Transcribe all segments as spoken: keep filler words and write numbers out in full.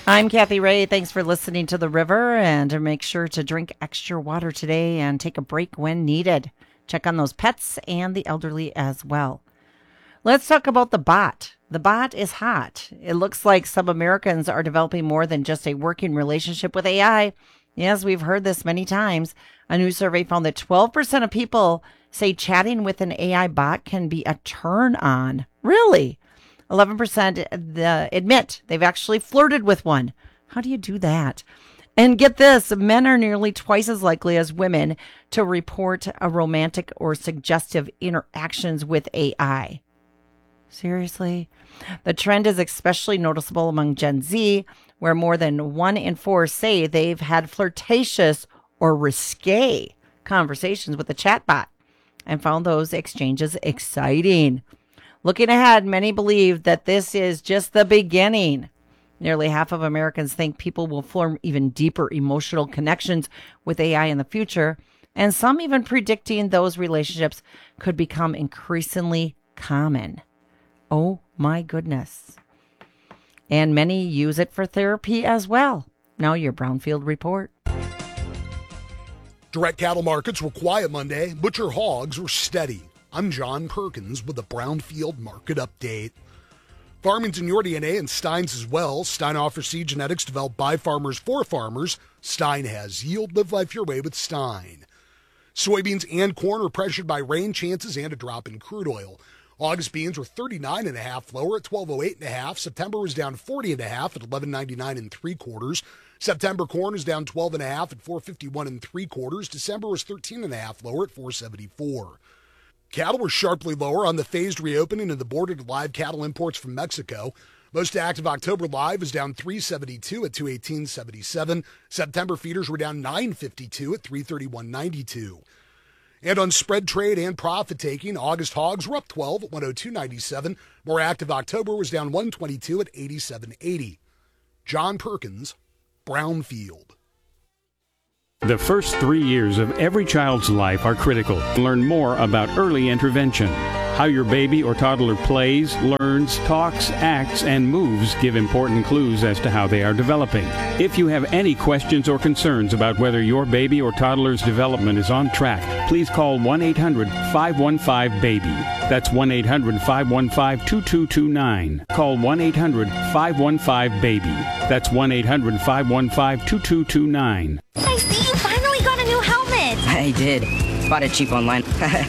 I'm Kathy Ray. Thanks for listening to The River, and make sure to drink extra water today and take a break when needed. Check on those pets and the elderly as well. Let's talk about the bot. The bot is hot. It looks like some Americans are developing more than just a working relationship with A I. Yes, we've heard this many times. A new survey found that twelve percent of people say chatting with an A I bot can be a turn on. Really? eleven percent admit they've actually flirted with one. How do you do that? And get this, men are nearly twice as likely as women to report a romantic or suggestive interactions with A I. Seriously? The trend is especially noticeable among Gen Z, where more than one in four say they've had flirtatious or risque conversations with a chatbot and found those exchanges exciting. Looking ahead, many believe that this is just the beginning. Nearly half of Americans think people will form even deeper emotional connections with A I in the future, and some even predicting those relationships could become increasingly common. Oh my goodness. And many use it for therapy as well. Now your Brownfield Report. Direct cattle markets were quiet Monday. Butcher hogs were steady. I'm John Perkins with the Brownfield Market Update. Farmington, your D N A, and Stein's as well. Stein offers seed genetics developed by farmers for farmers. Stein has yield. Live life your way with Stein. Soybeans and corn are pressured by rain chances and a drop in crude oil. August beans were thirty-nine and a half lower at twelve oh eight and a half. September was down forty and a half at eleven ninety-nine and three quarters. September corn is down twelve and a half at four fifty-one and three quarters. December was thirteen and a half lower at four seventy-four. Cattle were sharply lower on the phased reopening of the border to live cattle imports from Mexico. Most active October live was down three seventy-two at two eighteen seventy-seven. September feeders were down nine fifty-two at three thirty-one ninety-two. And on spread trade and profit taking, August hogs were up twelve at one oh two ninety-seven. More active October was down one twenty-two at eighty-seven eighty. John Perkins, Brownfield. The first three years of every child's life are critical. Learn more about early intervention. How your baby or toddler plays, learns, talks, acts, and moves give important clues as to how they are developing. If you have any questions or concerns about whether your baby or toddler's development is on track, please call one eight hundred five one five baby. That's one eight hundred five one five two two two nine. Call one eight hundred five one five baby. That's one eight hundred five one five two two two nine. I see you finally got a new helmet. I did. Bought it cheap online.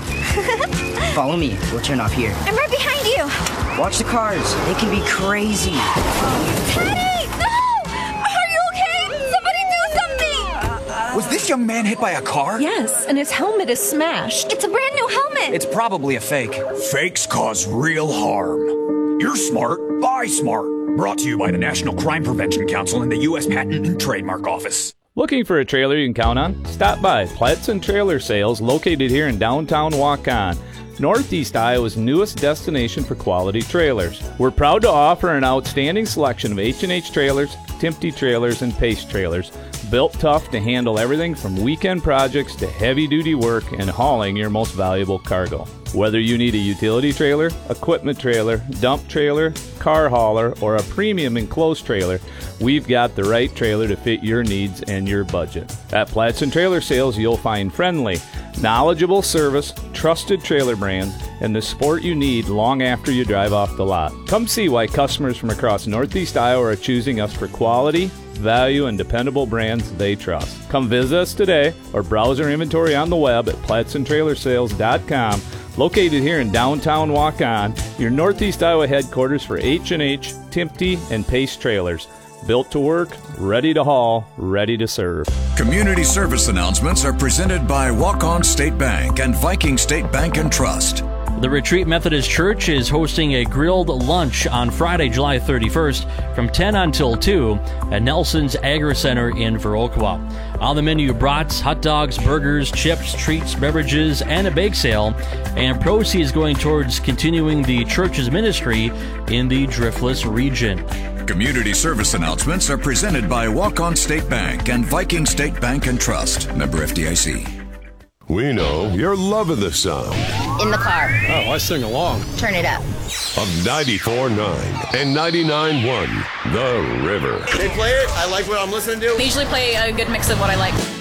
Follow me. We'll turn off here. I'm right behind you. Watch the cars. They can be crazy. Teddy! No! Are you okay? Somebody do something! Was this young man hit by a car? Yes, and his helmet is smashed. It's a brand new helmet. It's probably a fake. Fakes cause real harm. You're smart. Buy smart. Brought to you by the National Crime Prevention Council and the U S Patent and Trademark Office. Looking for a trailer you can count on? Stop by Platson Trailer Sales, located here in downtown Waukon, Northeast Iowa's newest destination for quality trailers. We're proud to offer an outstanding selection of H and H trailers, Timpte trailers, and Pace trailers, built tough to handle everything from weekend projects to heavy-duty work and hauling your most valuable cargo. Whether you need a utility trailer, equipment trailer, dump trailer, car hauler, or a premium enclosed trailer, we've got the right trailer to fit your needs and your budget. At Platson Trailer Sales, you'll find friendly, knowledgeable service, trusted trailer brands, and the support you need long after you drive off the lot. Come see why customers from across Northeast Iowa are choosing us for quality, value, and dependable brands they trust. Come visit us today or browse our inventory on the web at platson trailer sales dot com. Located here in downtown Waukon, your Northeast Iowa headquarters for H and H, Timpte, and Pace trailers. Built to work, ready to haul, ready to serve. Community service announcements are presented by Waukon State Bank and Viking State Bank and Trust. The Retreat Methodist Church is hosting a grilled lunch on Friday, July thirty-first from ten until two at Nelson's Agri Center in Viroqua. On the menu, brats, hot dogs, burgers, chips, treats, beverages, and a bake sale, and proceeds going towards continuing the church's ministry in the Driftless region. Community service announcements are presented by Waukon State Bank and Viking State Bank and Trust. Member F D I C. We know you're loving the sound In the car. Oh, I sing along. Turn it up. Of ninety-four point nine and ninety-nine point one, The River. They play it. I like what I'm listening to. They usually play a good mix of what I like.